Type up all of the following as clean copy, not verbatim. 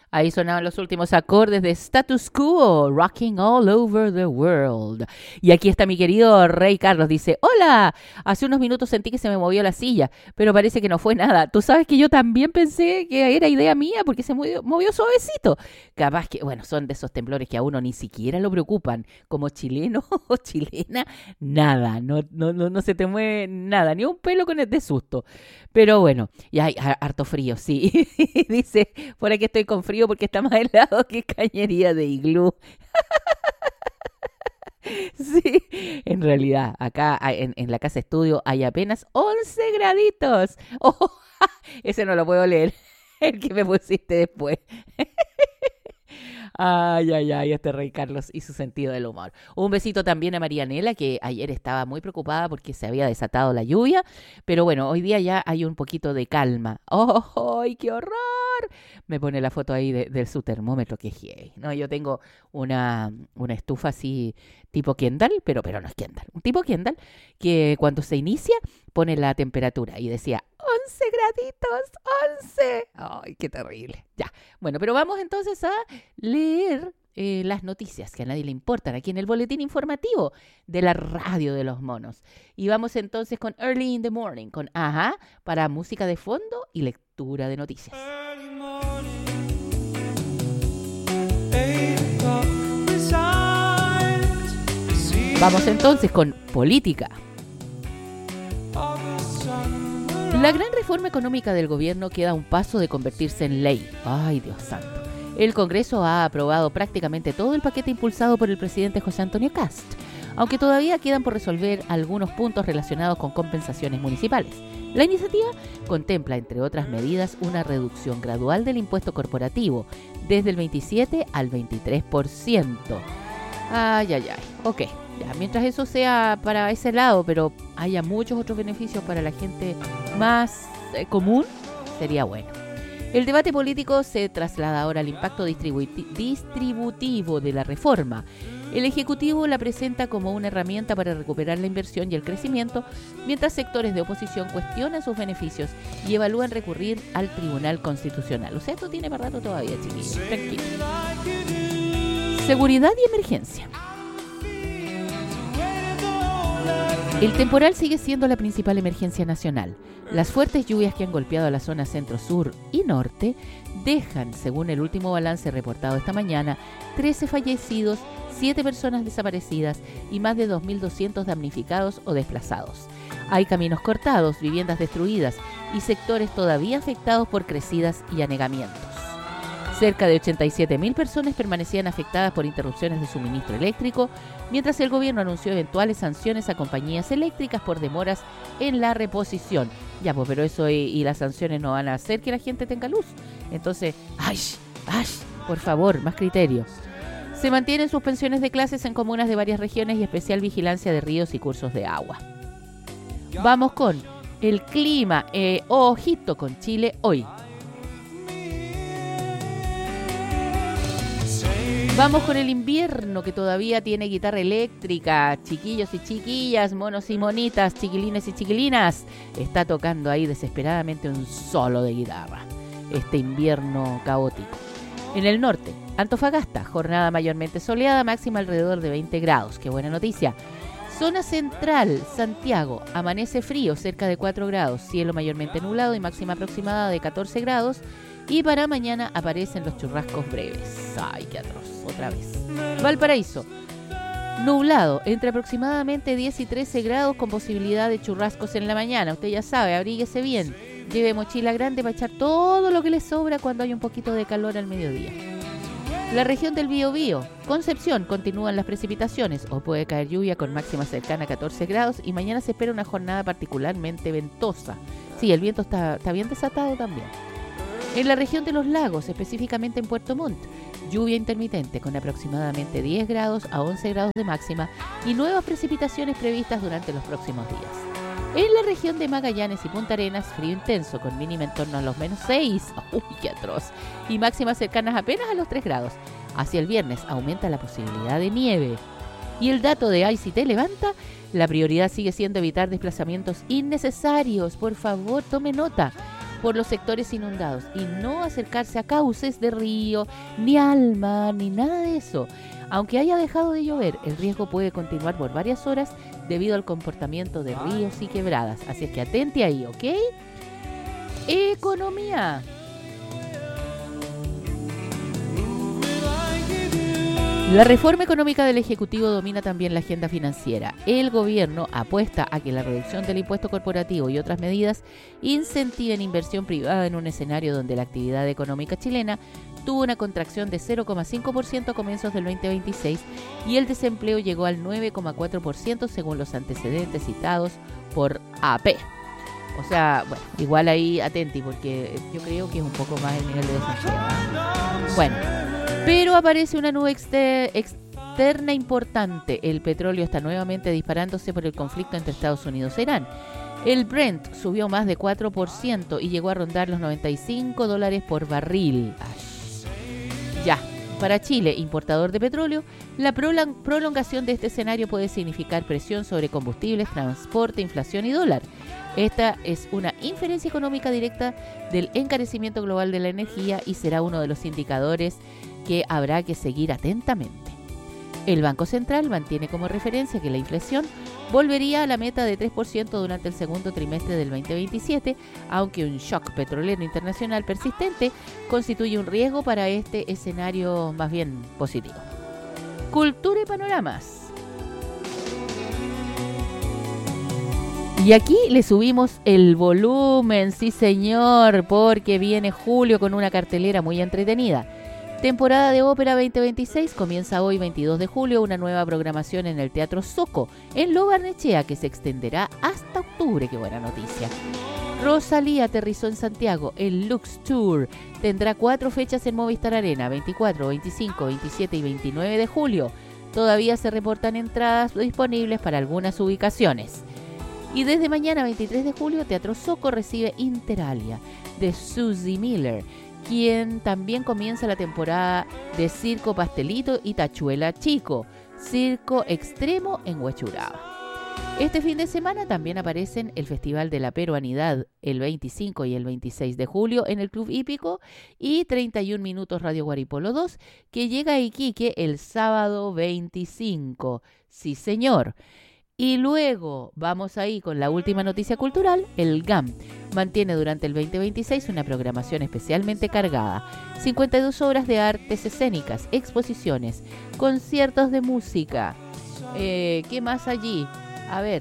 Ahí sonaban los últimos acordes de Status Quo, Rocking All Over the World. Y aquí está mi querido Rey Carlos, dice, hola, hace unos minutos sentí que se me movió la silla, pero parece que no fue nada. Tú sabes que yo también pensé que era idea mía porque se movió suavecito. Capaz que, bueno, son de esos temblores que a uno ni siquiera lo preocupan. Como chileno o chilena, nada, no se te mueve nada, ni un pelo con el de susto. Pero bueno, y hay harto frío, sí. Dice, por aquí estoy con frío porque está más helado que cañería de iglú. Sí, en realidad, acá en la casa estudio hay apenas 11 graditos. Oh, ese no lo puedo leer, el que me pusiste después. Ay, este Rey Carlos y su sentido del humor. Un besito también a Marianela, que ayer estaba muy preocupada porque se había desatado la lluvia, pero bueno, hoy día ya hay un poquito de calma. ¡Oh, qué horror! Me pone la foto ahí de su termómetro, que heavy. No, yo tengo una estufa así tipo Kendall, pero no es Kendall. Un tipo Kendall que cuando se inicia pone la temperatura y decía 11 graditos, 11. ¡Ay, qué terrible! Ya, bueno, pero vamos entonces a leer las noticias que a nadie le importan aquí en el boletín informativo de la radio de los monos. Y vamos entonces con Early in the Morning, con Ajá, para música de fondo y lectura de noticias. Vamos entonces con política. La gran reforma económica del gobierno queda a un paso de convertirse en ley. ¡Ay, Dios santo! El Congreso ha aprobado prácticamente todo el paquete impulsado por el presidente José Antonio Kast, aunque todavía quedan por resolver algunos puntos relacionados con compensaciones municipales. La iniciativa contempla, entre otras medidas, una reducción gradual del impuesto corporativo, desde el 27 al 23%. Ok. Ya, mientras eso sea para ese lado, pero haya muchos otros beneficios para la gente más común, sería bueno. El debate político se traslada ahora al impacto distributivo de la reforma. El Ejecutivo la presenta como una herramienta para recuperar la inversión y el crecimiento, mientras sectores de oposición cuestionan sus beneficios y evalúan recurrir al Tribunal Constitucional. O sea, esto tiene para rato todavía, chiquillos. Tranquilo. Seguridad y emergencia. El temporal sigue siendo la principal emergencia nacional. Las fuertes lluvias que han golpeado a la zona centro, sur y norte dejan, según el último balance reportado esta mañana, 13 fallecidos, 7 personas desaparecidas y más de 2.200 damnificados o desplazados. Hay caminos cortados, viviendas destruidas y sectores todavía afectados por crecidas y anegamientos. Cerca de 87.000 personas permanecían afectadas por interrupciones de suministro eléctrico, mientras el gobierno anunció eventuales sanciones a compañías eléctricas por demoras en la reposición. Ya, pues, pero eso y las sanciones no van a hacer que la gente tenga luz. Entonces, por favor, más criterio. Se mantienen suspensiones de clases en comunas de varias regiones y especial vigilancia de ríos y cursos de agua. Vamos con el clima. Ojito con Chile hoy. Vamos con el invierno que todavía tiene guitarra eléctrica. Chiquillos y chiquillas, monos y monitas, chiquilines y chiquilinas. Está tocando ahí desesperadamente un solo de guitarra. Este invierno caótico. En el norte, Antofagasta, jornada mayormente soleada, máxima alrededor de 20 grados. ¡Qué buena noticia! Zona central, Santiago, amanece frío, cerca de 4 grados. Cielo mayormente nublado y máxima aproximada de 14 grados. Y para mañana aparecen los churrascos breves. ¡Ay, qué atroz! Otra vez. Valparaíso. Nublado, entre aproximadamente 10 y 13 grados con posibilidad de churrascos en la mañana. Usted ya sabe, abríguese bien. Lleve mochila grande para echar todo lo que le sobra cuando hay un poquito de calor al mediodía. La región del Biobío. Concepción, continúan las precipitaciones o puede caer lluvia con máxima cercana a 14 grados y mañana se espera una jornada particularmente ventosa. Sí, el viento está bien desatado también. En la región de los lagos, específicamente en Puerto Montt, lluvia intermitente con aproximadamente 10 grados a 11 grados de máxima y nuevas precipitaciones previstas durante los próximos días. En la región de Magallanes y Punta Arenas, frío intenso con mínima en torno a los menos 6, ¡uy, qué atroz! Y máximas cercanas apenas a los 3 grados. Hacia el viernes aumenta la posibilidad de nieve. Y el dato de ICT levanta, la prioridad sigue siendo evitar desplazamientos innecesarios. Por favor, tome nota. por los sectores inundados y no acercarse a cauces de río, ni al mar, ni nada de eso. Aunque haya dejado de llover, el riesgo puede continuar por varias horas debido al comportamiento de ríos y quebradas. Así es que atente ahí, ¿ok? Economía. La reforma económica del Ejecutivo domina también la agenda financiera. El gobierno apuesta a que la reducción del impuesto corporativo y otras medidas incentiven inversión privada en un escenario donde la actividad económica chilena tuvo una contracción de 0,5% a comienzos del 2026 y el desempleo llegó al 9,4% según los antecedentes citados por AP. O sea, bueno, igual ahí atenti porque yo creo que es un poco más el nivel de desempleo. Bueno. Pero aparece una nube externa importante. El petróleo está nuevamente disparándose por el conflicto entre Estados Unidos e Irán. El Brent subió más de 4% y llegó a rondar los $95 por barril. Ay. Ya, para Chile, importador de petróleo, la prolongación de este escenario puede significar presión sobre combustibles, transporte, inflación y dólar. Esta es una inferencia económica directa del encarecimiento global de la energía y será uno de los indicadores que habrá que seguir atentamente. El Banco Central mantiene como referencia que la inflación volvería a la meta de 3% durante el segundo trimestre del 2027, aunque un shock petrolero internacional persistente constituye un riesgo para este escenario más bien positivo. Cultura y panoramas. Y aquí le subimos el volumen, sí señor, porque viene julio con una cartelera muy entretenida. Temporada de Ópera 2026 comienza hoy 22 de julio una nueva programación en el Teatro Zoco, en Lo Barnechea, que se extenderá hasta octubre. ¡Qué buena noticia! Rosalía aterrizó en Santiago. El Lux Tour tendrá 4 fechas en Movistar Arena, 24, 25, 27 y 29 de julio. Todavía se reportan entradas disponibles para algunas ubicaciones. Y desde mañana 23 de julio, Teatro Zoco recibe Interalia de Susie Miller, quien también comienza la temporada de Circo Pastelito y Tachuela Chico, circo extremo en Huechuraba. Este fin de semana también aparecen el Festival de la Peruanidad el 25 y el 26 de julio en el Club Hípico y 31 Minutos Radio Guaripolo 2, que llega a Iquique el sábado 25. Sí, señor. Y luego vamos ahí con la última noticia cultural. El GAM mantiene durante el 2026 una programación especialmente cargada. 52 obras de artes escénicas, exposiciones, conciertos de música. ¿Qué más allí? A ver,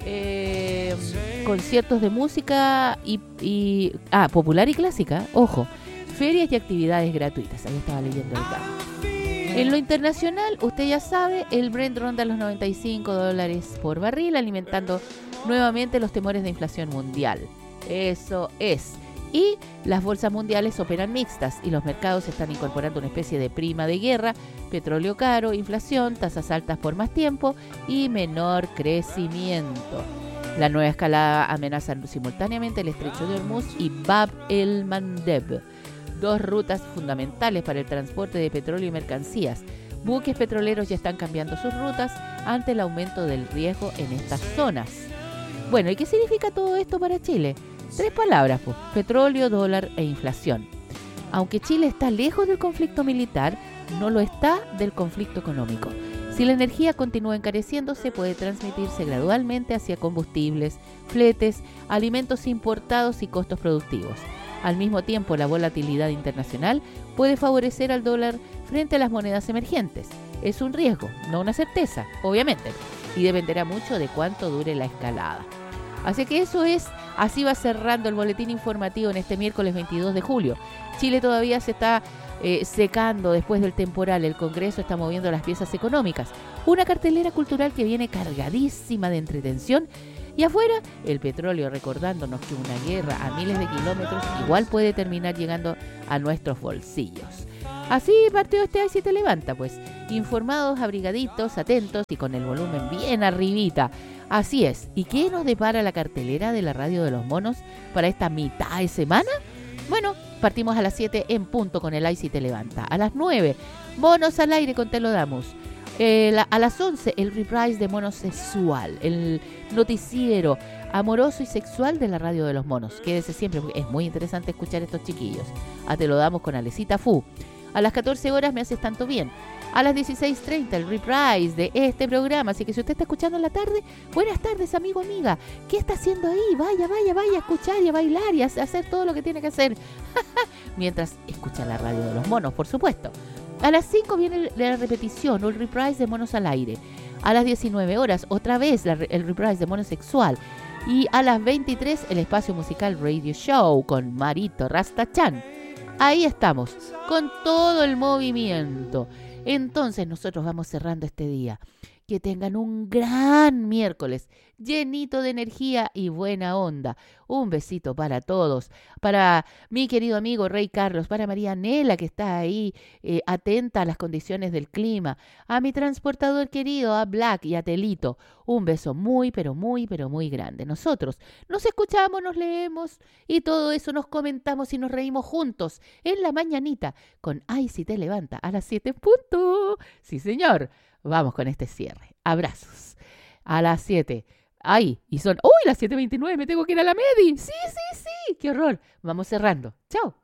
conciertos de música y popular y clásica, ojo. Ferias y actividades gratuitas. Ahí estaba leyendo el GAM. En lo internacional, usted ya sabe, el Brent ronda los $95 por barril, alimentando nuevamente los temores de inflación mundial. Eso es. Y las bolsas mundiales operan mixtas y los mercados están incorporando una especie de prima de guerra, petróleo caro, inflación, tasas altas por más tiempo y menor crecimiento. La nueva escalada amenaza simultáneamente el estrecho de Hormuz y Bab el-Mandeb, 2 rutas fundamentales para el transporte de petróleo y mercancías. Buques petroleros ya están cambiando sus rutas ante el aumento del riesgo en estas zonas. Bueno, ¿y qué significa todo esto para Chile? 3 palabras, pues: petróleo, dólar e inflación. Aunque Chile está lejos del conflicto militar, no lo está del conflicto económico. Si la energía continúa encareciéndose, puede transmitirse gradualmente hacia combustibles, fletes, alimentos importados y costos productivos. Al mismo tiempo, la volatilidad internacional puede favorecer al dólar frente a las monedas emergentes. Es un riesgo, no una certeza, obviamente, y dependerá mucho de cuánto dure la escalada. Así que eso es, así va cerrando el boletín informativo en este miércoles 22 de julio. Chile todavía se está secando después del temporal. El Congreso está moviendo las piezas económicas. Una cartelera cultural que viene cargadísima de entretención. Y afuera, el petróleo recordándonos que una guerra a miles de kilómetros igual puede terminar llegando a nuestros bolsillos. Así partió este Ahí Si Te Levanta, pues, informados, abrigaditos, atentos y con el volumen bien arribita. Así es. ¿Y qué nos depara la cartelera de la Radio de los Monos para esta mitad de semana? Bueno, partimos a las 7 en punto con el Ahí Si Te Levanta. A las 9, Monos al aire con Te Lo Damos. A las 11, el reprise de Monosexual, el noticiero amoroso y sexual de la radio de los monos. Quédese siempre, porque es muy interesante escuchar a estos chiquillos. Te lo damos con Alecita Fu. A las 14 horas, Me Haces Tanto Bien. A las 16:30, el reprise de este programa. Así que si usted está escuchando en la tarde, buenas tardes, amigo, amiga. ¿Qué está haciendo ahí? Vaya a escuchar y a bailar y a hacer todo lo que tiene que hacer. Mientras escucha la radio de los monos, por supuesto. A las 5 viene la repetición o el reprise de Monos al Aire. A las 19 horas, otra vez el reprise de Monosexual. Y a las 23, el espacio musical Radio Show con Marito Rastachan. Ahí estamos, con todo el movimiento. Entonces nosotros vamos cerrando este día. Que tengan un gran miércoles, llenito de energía y buena onda. Un besito para todos. Para mi querido amigo Rey Carlos, para María Nela, que está ahí atenta a las condiciones del clima. A mi transportador querido, a Black y a Telito. Un beso muy, pero muy, pero muy grande. Nosotros nos escuchamos, nos leemos y todo eso nos comentamos y nos reímos juntos en la mañanita con Ay, si te levanta a las 7 en punto. Sí, señor. Vamos con este cierre. Abrazos. A las 7. ¡Ay! Y son... ¡Uy! Las 7:29. Me tengo que ir a la Medi. Sí. ¡Qué horror! Vamos cerrando. ¡Chao!